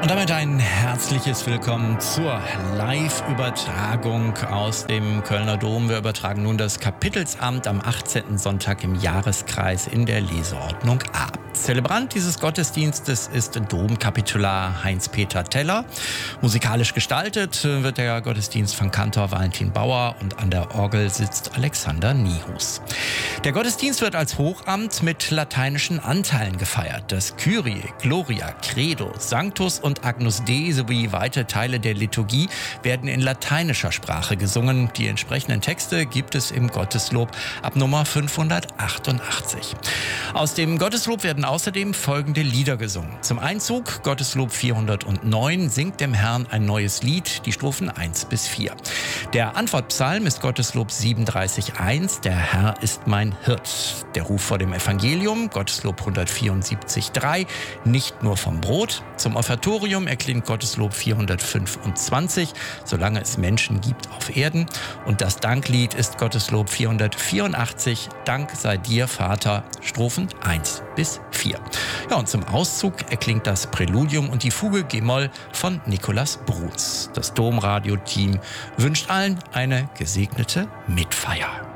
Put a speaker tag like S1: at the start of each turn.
S1: Und damit ein herzliches Willkommen zur Live-Übertragung aus dem Kölner Dom. Wir übertragen nun das Kapitelsamt am 18. Sonntag im Jahreskreis in der Leseordnung A. Zelebrant dieses Gottesdienstes ist Domkapitular Heinz-Peter Teller. Musikalisch gestaltet wird der Gottesdienst von Kantor Valentin Bauer und an der Orgel sitzt Alexander Niehus. Der Gottesdienst wird als Hochamt mit lateinischen Anteilen gefeiert. Das Kyrie, Gloria, Credo, Sanctus und Agnus Dei sowie weite Teile der Liturgie werden in lateinischer Sprache gesungen. Die entsprechenden Texte gibt es im Gotteslob ab Nummer 588. Aus dem Gotteslob werden außerdem folgende Lieder gesungen. Zum Einzug Gotteslob 409 singt dem Herrn ein neues Lied, die Strophen 1 bis 4. Der Antwortpsalm ist Gotteslob 37,1, der Herr ist mein Hirt. Der Ruf vor dem Evangelium, Gotteslob 174,3, nicht nur vom Brot. Zum Offertorium erklingt Gotteslob 425, solange es Menschen gibt auf Erden. Und das Danklied ist Gotteslob 484, Dank sei dir, Vater, Strophen 1 bis 4. Ja, und zum Auszug erklingt das Präludium und die Fuge G-Moll von Nikolaus Bruns. Das Domradio-Team wünscht allen eine gesegnete Mitfeier.